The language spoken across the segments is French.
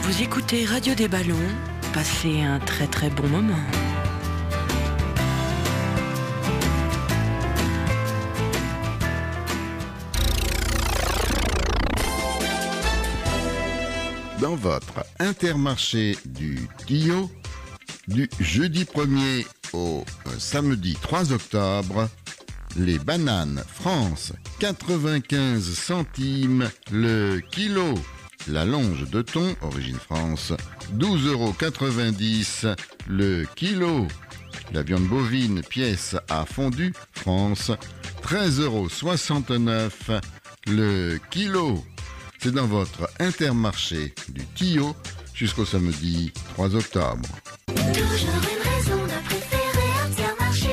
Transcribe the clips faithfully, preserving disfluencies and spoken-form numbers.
Vous écoutez Radio des Ballons, passez un très très bon moment. Dans votre Intermarché du Tillot, du jeudi premier au samedi trois octobre, les bananes France quatre-vingt-quinze centimes le kilo. La longe de thon, origine France, douze euros quatre-vingt-dix le kilo. La viande bovine, pièce à fondu, France, treize euros soixante-neuf le kilo. C'est dans votre Intermarché du Tillot jusqu'au samedi trois octobre. Toujours une raison de préférer Intermarché.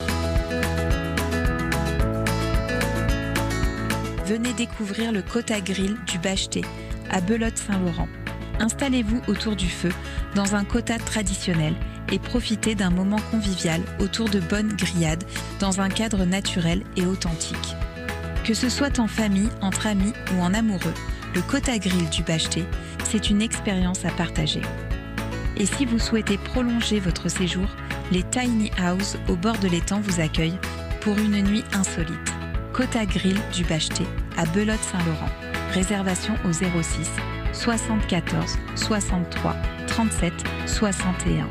Venez découvrir le Kota Grill du Bacheté, à Belote-Saint-Laurent. Installez-vous autour du feu, dans un kota traditionnel, et profitez d'un moment convivial autour de bonnes grillades, dans un cadre naturel et authentique. Que ce soit en famille, entre amis ou en amoureux, le Kota Grill du Bacheté, c'est une expérience à partager. Et si vous souhaitez prolonger votre séjour, les Tiny House au bord de l'étang vous accueillent pour une nuit insolite. Kota Grill du Bacheté, à Belote-Saint-Laurent. Réservation au zéro six soixante-quatorze soixante-trois trente-sept soixante et un.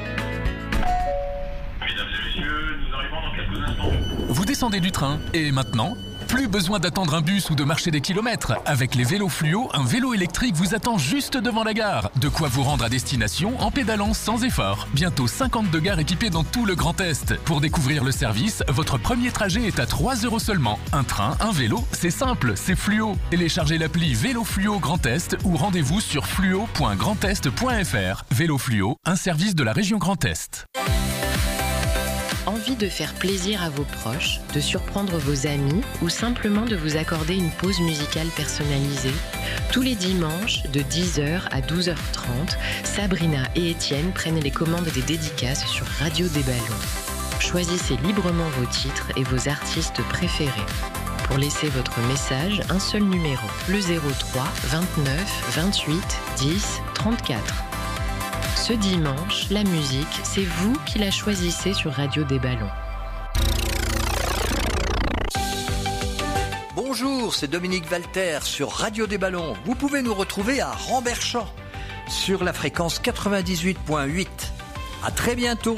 Mesdames et messieurs, nous arrivons dans quelques instants. Vous descendez du train et maintenant, plus besoin d'attendre un bus ou de marcher des kilomètres. Avec les vélos fluo, un vélo électrique vous attend juste devant la gare. De quoi vous rendre à destination en pédalant sans effort. Bientôt cinquante-deux gares équipées dans tout le Grand Est. Pour découvrir le service, votre premier trajet est à trois euros seulement. Un train, un vélo, c'est simple, c'est fluo. Téléchargez l'appli Vélo Fluo Grand Est ou rendez-vous sur fluo point grand est point f r. Vélo Fluo, un service de la région Grand Est. Envie de faire plaisir à vos proches, de surprendre vos amis ou simplement de vous accorder une pause musicale personnalisée? Tous les dimanches, de dix heures à douze heures trente, Sabrina et Étienne prennent les commandes des dédicaces sur Radio des Ballons. Choisissez librement vos titres et vos artistes préférés. Pour laisser votre message, un seul numéro, le zéro trois vingt-neuf vingt-huit dix trente-quatre. Ce dimanche, la musique, c'est vous qui la choisissez sur Radio des Ballons. Bonjour, c'est Dominique Walter sur Radio des Ballons. Vous pouvez nous retrouver à Ramberchamp sur la fréquence quatre-vingt-dix-huit virgule huit. À très bientôt.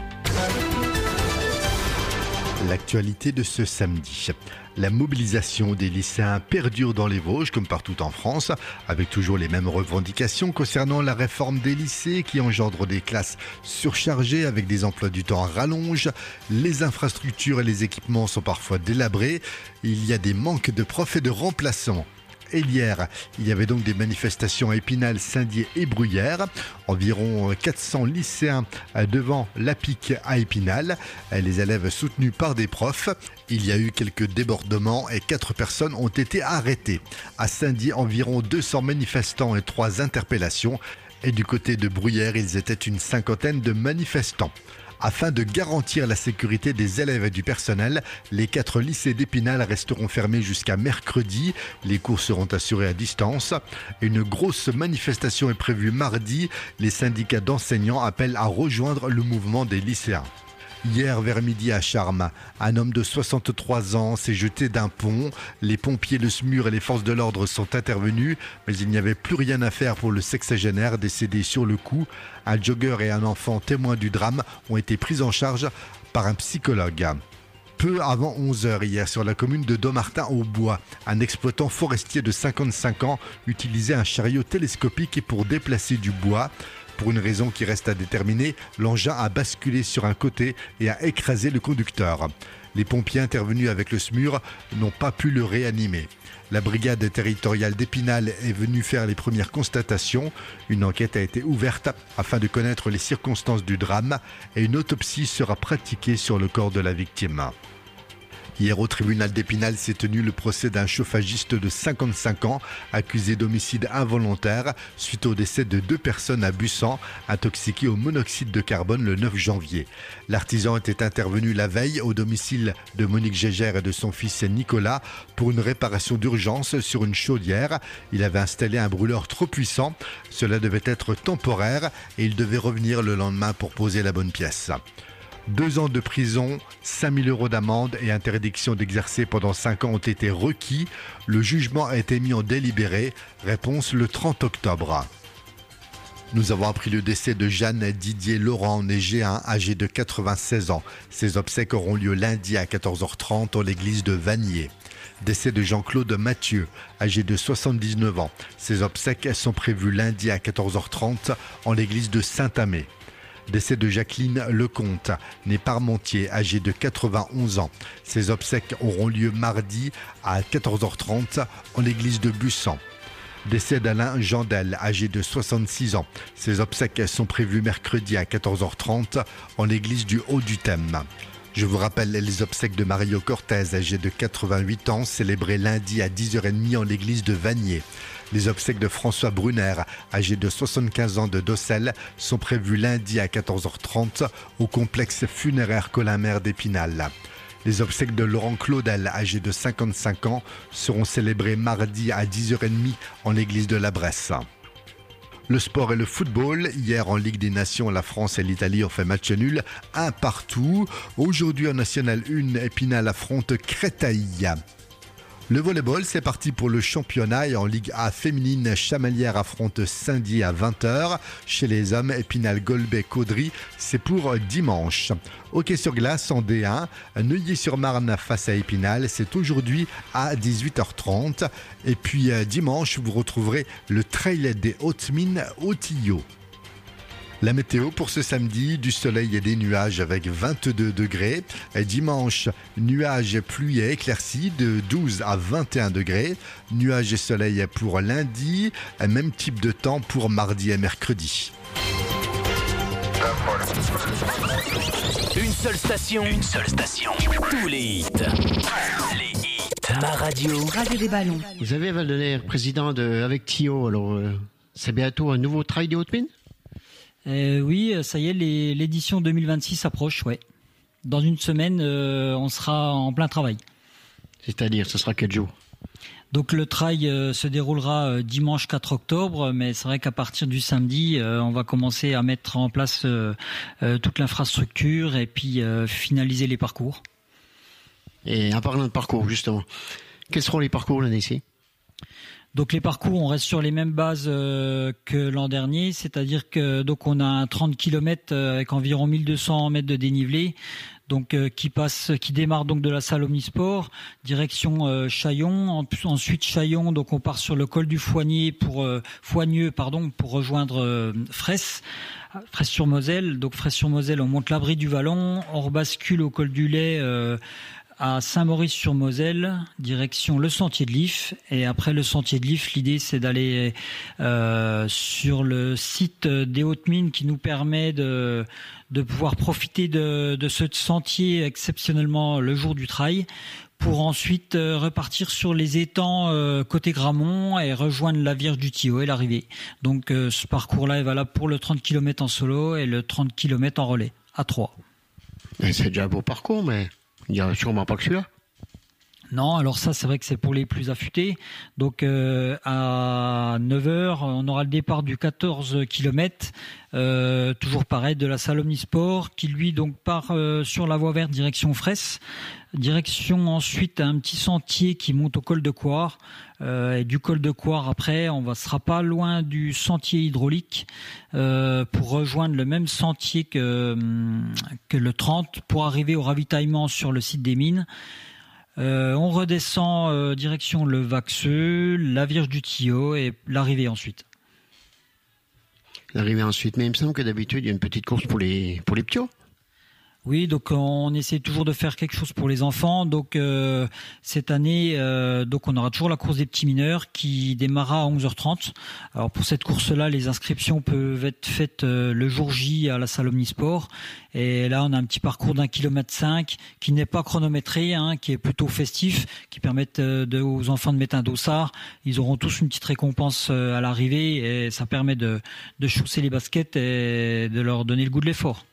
L'actualité de ce samedi. La mobilisation des lycéens perdure dans les Vosges, comme partout en France, avec toujours les mêmes revendications concernant la réforme des lycées qui engendre des classes surchargées avec des emplois du temps à rallonge. Les infrastructures et les équipements sont parfois délabrés. Il y a des manques de profs et de remplaçants. Et hier, il y avait donc des manifestations à Épinal, Saint-Dié et Bruyères. Environ quatre cents lycéens devant l'A P I C à Épinal. Les élèves soutenus par des profs. Il y a eu quelques débordements et quatre personnes ont été arrêtées. À Saint-Dié, environ deux cents manifestants et trois interpellations. Et du côté de Bruyères, ils étaient une cinquantaine de manifestants. Afin de garantir la sécurité des élèves et du personnel, les quatre lycées d'Épinal resteront fermés jusqu'à mercredi. Les cours seront assurés à distance. Une grosse manifestation est prévue mardi. Les syndicats d'enseignants appellent à rejoindre le mouvement des lycéens. Hier, vers midi à Charmes, un homme de soixante-trois ans s'est jeté d'un pont. Les pompiers, le S M U R et les forces de l'ordre sont intervenus, mais il n'y avait plus rien à faire pour le sexagénaire décédé sur le coup. Un jogger et un enfant témoins du drame ont été pris en charge par un psychologue. Peu avant onze heures hier, sur la commune de Dommartin-au-Bois, un exploitant forestier de cinquante-cinq ans utilisait un chariot télescopique pour déplacer du bois. Pour une raison qui reste à déterminer, l'engin a basculé sur un côté et a écrasé le conducteur. Les pompiers intervenus avec le S M U R n'ont pas pu le réanimer. La brigade territoriale d'Épinal est venue faire les premières constatations. Une enquête a été ouverte afin de connaître les circonstances du drame et une autopsie sera pratiquée sur le corps de la victime. Hier, au tribunal d'Épinal, s'est tenu le procès d'un chauffagiste de cinquante-cinq ans accusé d'homicide involontaire suite au décès de deux personnes à Bussan, intoxiquées au monoxyde de carbone le neuf janvier. L'artisan était intervenu la veille au domicile de Monique Gégère et de son fils Nicolas pour une réparation d'urgence sur une chaudière. Il avait installé un brûleur trop puissant. Cela devait être temporaire et il devait revenir le lendemain pour poser la bonne pièce. Deux ans de prison, cinq mille euros d'amende et interdiction d'exercer pendant cinq ans ont été requis. Le jugement a été mis en délibéré. Réponse le trente octobre. Nous avons appris le décès de Jeanne Didier Laurent, née G un, âgée de quatre-vingt-seize ans. Ses obsèques auront lieu lundi à quatorze heures trente en l'église de Vanier. Décès de Jean-Claude Mathieu, âgé de soixante-dix-neuf ans. Ses obsèques sont prévues lundi à quatorze heures trente en l'église de Saint-Amé. Décès de Jacqueline Lecomte, née Parmentier, âgée de quatre-vingt-onze ans. Ses obsèques auront lieu mardi à quatorze heures trente en l'église de Bussan. Décès d'Alain Jandel, âgé de soixante-six ans. Ses obsèques sont prévues mercredi à quatorze heures trente en l'église du Haut-du-Thème. Je vous rappelle les obsèques de Mario Cortez, âgé de quatre-vingt-huit ans, célébrées lundi à dix heures trente en l'église de Vanier. Les obsèques de François Brunner, âgé de soixante-quinze ans de Dossel, sont prévues lundi à quatorze heures trente au complexe funéraire Colin-Mer d'Épinal. Les obsèques de Laurent Claudel, âgé de cinquante-cinq ans, seront célébrées mardi à dix heures trente en l'église de la Bresse. Le sport et le football. Hier, en Ligue des Nations, la France et l'Italie ont fait match nul, un partout. Aujourd'hui, en National un, Épinal affronte Créteil. Le volleyball, c'est parti pour le championnat et en Ligue A féminine, Chamalières affronte Saint-Dié à vingt heures. Chez les hommes, Épinal-Golbet-Caudry, c'est pour dimanche. Hockey sur glace en D un, Neuilly-sur-Marne face à Épinal, c'est aujourd'hui à dix-huit heures trente. Et puis dimanche, vous retrouverez le trail des Hautes-Mines au Tillot. La météo pour ce samedi, du soleil et des nuages avec vingt-deux degrés. Et dimanche, nuages, pluie et éclaircies de douze à vingt et un degrés. Nuages et soleil pour lundi. Même type de temps pour mardi et mercredi. Une seule station. Une seule station. Tous les hits. Les hits. Ma radio. Radio des Ballons. Vous savez, Val-de-Nair, président de Avec Tio, alors euh, c'est bientôt un nouveau trail des Hautes-Mines ? Euh, oui, ça y est, les, l'édition deux mille vingt-six approche, ouais. Dans une semaine, euh, on sera en plein travail. C'est-à-dire, ce sera quel jour ? Donc le trail euh, se déroulera euh, dimanche quatre octobre, mais c'est vrai qu'à partir du samedi, euh, on va commencer à mettre en place euh, euh, toute l'infrastructure et puis euh, finaliser les parcours. Et en parlant de parcours, justement, quels seront les parcours l'année-ci ? Donc les parcours, on reste sur les mêmes bases euh, que l'an dernier, c'est-à-dire que donc on a un trente kilomètres avec environ mille deux cents mètres de dénivelé, donc euh, qui passe, qui démarre donc de la salle Omnisport, direction euh, Chaillon. En, ensuite Chaillon, donc on part sur le col du Foignier pour euh, Foigneux, pardon, pour rejoindre euh, Fraisse. Fraisse-sur-Moselle. Donc Fraisse-sur-Moselle, on monte l'abri du Vallon, on rebascule au col du Lait. Euh, à Saint-Maurice-sur-Moselle, direction le Sentier de l'If. Et après le Sentier de l'If, l'idée c'est d'aller euh, sur le site des Hautes-Mines qui nous permet de, de pouvoir profiter de, de ce sentier exceptionnellement le jour du trail, pour ensuite euh, repartir sur les étangs euh, côté Gramont et rejoindre la Vierge du Tillot et l'arrivée. Donc euh, ce parcours-là est valable pour le trente kilomètres en solo et le trente kilomètres en relais, à trois. C'est déjà un beau parcours, mais il n'y a sûrement pas que celui-là. Non, alors ça, c'est vrai que c'est pour les plus affûtés. Donc, euh, à neuf heures, on aura le départ du quatorze kilomètres, euh, toujours pareil, de la salle Omnisport, qui lui donc part euh, sur la voie verte direction Fraisse. Direction ensuite un petit sentier qui monte au col de Coire. Euh, et du col de Coire, après, on ne sera pas loin du sentier hydraulique euh, pour rejoindre le même sentier que, que le trente pour arriver au ravitaillement sur le site des mines. Euh, on redescend euh, direction le Vaxeux, la Vierge du Tillot et l'arrivée ensuite. L'arrivée ensuite, mais il me semble que d'habitude il y a une petite course pour les pour les ptios. Oui, donc on essaie toujours de faire quelque chose pour les enfants. Donc euh, cette année, euh, donc on aura toujours la course des petits mineurs qui démarrera à onze heures trente. Alors pour cette course-là, les inscriptions peuvent être faites euh, le jour J à la salle Omnisport. Et là, on a un petit parcours d'un kilomètre cinq qui n'est pas chronométré, hein, qui est plutôt festif, qui permettent euh, de, aux enfants de mettre un dossard. Ils auront tous une petite récompense euh, à l'arrivée et ça permet de, de chausser les baskets et de leur donner le goût de l'effort.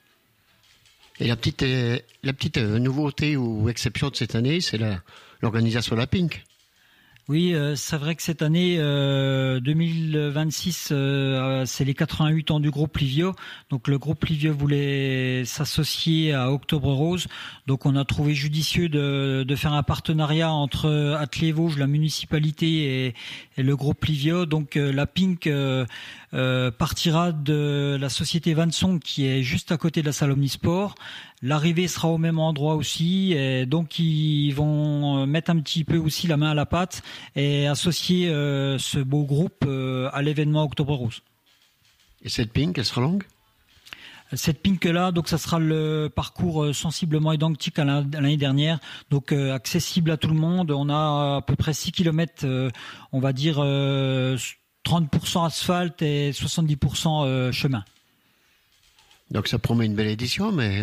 Et la petite, euh, la petite euh, nouveauté ou exception de cette année, c'est la, l'organisation de la Pink. Oui, euh, c'est vrai que cette année euh, deux mille vingt-six, euh, c'est les quatre-vingt-huit ans du groupe Livio. Donc le groupe Livio voulait s'associer à Octobre Rose. Donc on a trouvé judicieux de, de faire un partenariat entre Atelier Vosges, la municipalité et, et le groupe Livio. Donc euh, la Pink euh, euh, partira de la société Vansong qui est juste à côté de la salle Omnisport. L'arrivée sera au même endroit aussi, et donc ils vont mettre un petit peu aussi la main à la pâte et associer euh, ce beau groupe euh, à l'événement Octobre Rose. Et cette Pink, elle sera longue ? Cette Pink-là, donc ça sera le parcours sensiblement identique à l'année dernière, donc euh, accessible à tout le monde. On a à peu près six kilomètres, euh, on va dire euh, trente pour cent asphalte et soixante-dix pour cent euh, chemin. Donc ça promet une belle édition, mais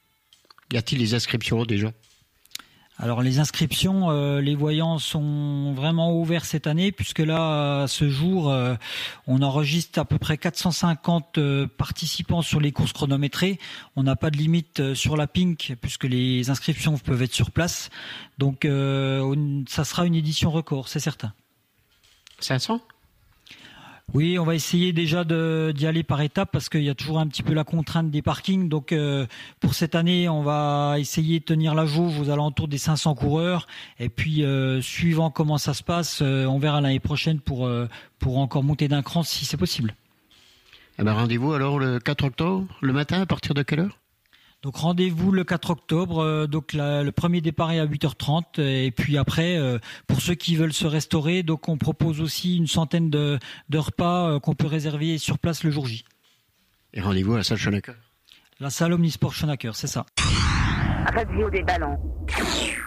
y a-t-il les inscriptions déjà ? Alors les inscriptions, euh, les voyants sont vraiment ouverts cette année puisque là, à ce jour, euh, on enregistre à peu près quatre cent cinquante euh, participants sur les courses chronométrées. On n'a pas de limite euh, sur la Pink puisque les inscriptions peuvent être sur place. Donc euh, on, ça sera une édition record, c'est certain. cinq cents ? Oui, on va essayer déjà de, d'y aller par étapes parce qu'il y a toujours un petit peu la contrainte des parkings. Donc euh, pour cette année, on va essayer de tenir la jauge aux alentours des cinq cents coureurs. Et puis, euh, suivant comment ça se passe, euh, on verra l'année prochaine pour, euh, pour encore monter d'un cran si c'est possible. Eh ben, rendez-vous alors le quatre octobre, le matin, à partir de quelle heure ? Donc rendez-vous le quatre octobre, euh, donc la, le premier départ est à huit heures trente et puis après euh, pour ceux qui veulent se restaurer, donc on propose aussi une centaine de, de repas euh, qu'on peut réserver sur place le jour J. Et rendez-vous à la salle Schoenacker. La salle Omnisport Schoenacker, c'est ça. Radio des ballons.